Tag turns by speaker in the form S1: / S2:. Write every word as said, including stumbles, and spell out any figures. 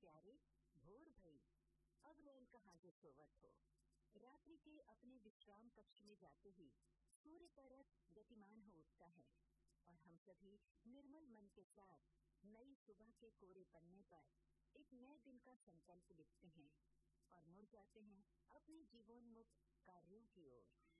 S1: प्यारे भोर भई, अब रैन कहाँ जो सोवत हो। रात्रि के अपने विश्राम कक्ष में जाते ही सूर्य का रथ गतिमान हो उठता है और हम सभी निर्मल मन के साथ नई सुबह के कोरे पन्ने पर एक नए दिन का संकल्प लिखते हैं और मुड़ जाते हैं अपने जीवनमुख कार्यों की ओर।